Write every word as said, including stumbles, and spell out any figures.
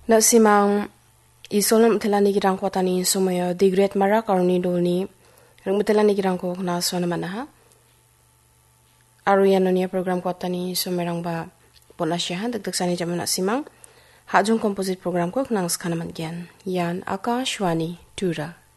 Na simang isolum telani girang ko tani sumaya the great mara karuni dolni rung telani girang ko na sona manaha aru yanonia program ko tani sumerang ba ponasyahan dagdag sani jaman na simang hajung composite program ko nang skanaman gian yan Akashwani Tura.